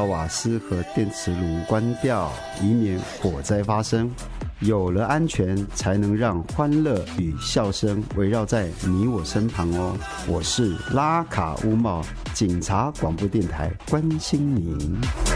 瓦斯和电磁炉关掉，以免火灾发生。有了安全，才能让欢乐与笑声围绕在你我身旁哦。我是拉卡乌茂，警察广播电台，关心您。